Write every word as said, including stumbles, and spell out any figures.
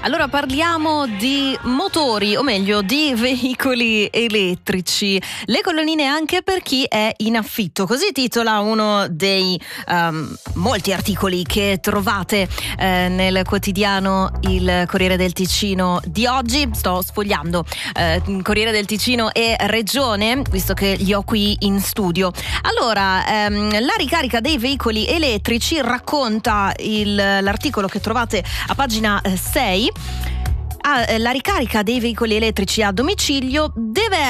Allora parliamo di motori, o meglio di veicoli elettrici, le colonnine anche per chi è in affitto, così titola uno dei um, molti articoli che trovate eh, nel quotidiano Il Corriere del Ticino di oggi. Sto sfogliando eh, Corriere del Ticino e Regione, visto che li ho qui in studio. Allora, ehm, la ricarica dei veicoli elettrici racconta il, l'articolo che trovate a pagina sei. Ah, la ricarica dei veicoli elettrici a domicilio deve